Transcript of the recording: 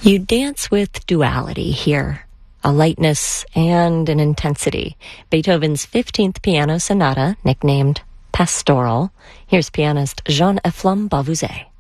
You dance with duality here, a lightness and an intensity. Beethoven's 15th Piano Sonata, nicknamed Pastoral. Here's pianist Jean-Eflamme Bavouzet.